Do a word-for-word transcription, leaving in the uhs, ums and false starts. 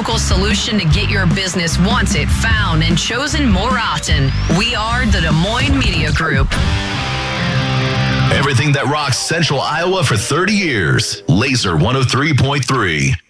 local solution to get your business wanted, found, and chosen more often. We are the Des Moines Media Group. Everything that rocks Central Iowa for thirty years. Laser one oh three point three.